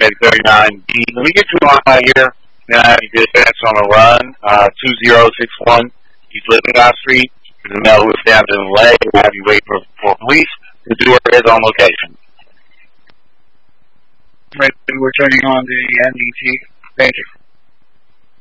Interstate 39B. Let me get you on right here. Then I have you dispatch on a run, 2061 East Lippincott Street. There's a male who was stabbed in the leg. We'll have you wait for police to do her head on location. Right, we're turning on the NDT. Thank you.